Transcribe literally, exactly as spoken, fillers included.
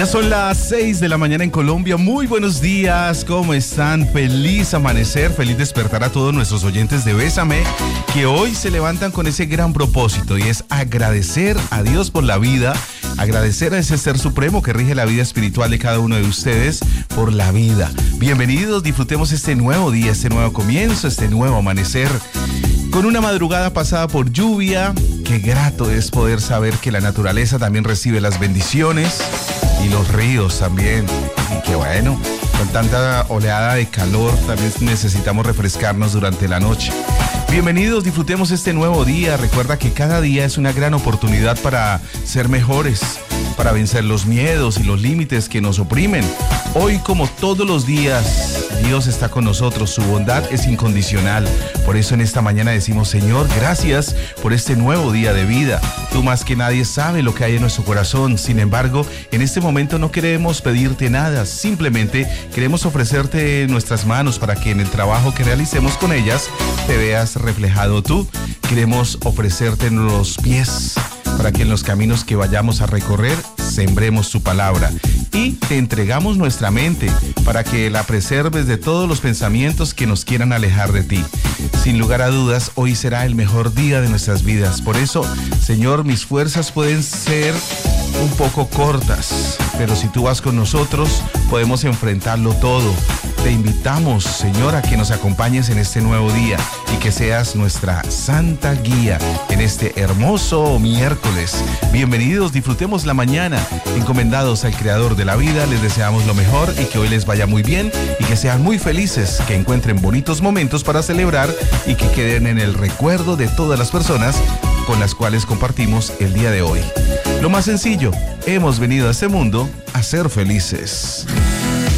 Ya son las seis de la mañana en Colombia. Muy buenos días, ¿cómo están? Feliz amanecer, feliz despertar a todos nuestros oyentes de Bésame, que hoy se levantan con ese gran propósito y es agradecer a Dios por la vida, agradecer a ese ser supremo que rige la vida espiritual de cada uno de ustedes por la vida. Bienvenidos, disfrutemos este nuevo día, este nuevo comienzo, este nuevo amanecer. Con una madrugada pasada por lluvia, qué grato es poder saber que la naturaleza también recibe las bendiciones y los ríos también. Y que bueno, con tanta oleada de calor también necesitamos refrescarnos durante la noche. Bienvenidos, disfrutemos este nuevo día. Recuerda que cada día es una gran oportunidad para ser mejores, para vencer los miedos y los límites que nos oprimen. Hoy, como todos los días, Dios está con nosotros, su bondad es incondicional. Por eso en esta mañana decimos: Señor, gracias por este nuevo día de vida. Tú más que nadie sabes lo que hay en nuestro corazón. Sin embargo, en este momento no queremos pedirte nada, simplemente queremos ofrecerte nuestras manos para que en el trabajo que realicemos con ellas te veas reflejado tú. Queremos ofrecerte los pies para que en los caminos que vayamos a recorrer sembremos su palabra, y te entregamos nuestra mente para que la preserves de todos los pensamientos que nos quieran alejar de ti. Sin lugar a dudas, hoy será el mejor día de nuestras vidas. Por eso, Señor, mis fuerzas pueden ser un poco cortas, pero si tú vas con nosotros, podemos enfrentarlo todo. Te invitamos, Señor, a que nos acompañes en este nuevo día y que seas nuestra santa guía en este hermoso miércoles. Bienvenidos, disfrutemos la mañana. Encomendados al Creador de la vida, les deseamos lo mejor y que hoy les vaya muy bien y que sean muy felices, que encuentren bonitos momentos para celebrar y que queden en el recuerdo de todas las personas con las cuales compartimos el día de hoy. Lo más sencillo, hemos venido a este mundo a ser felices.